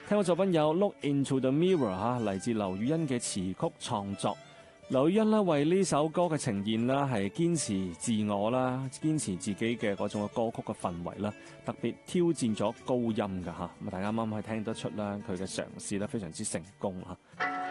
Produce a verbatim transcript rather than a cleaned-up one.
聽過作品有 Look Into the Mirror 嚇，嚟自劉雨欣嘅詞曲創作。劉雨欣呢為呢首歌嘅呈現啦，係堅持自我啦，堅持自己嘅嗰種歌曲嘅氛圍啦，特別挑戰咗高音㗎嚇。咁大家啱啱可以聽得出啦，佢嘅嘗試咧非常之成功嚇。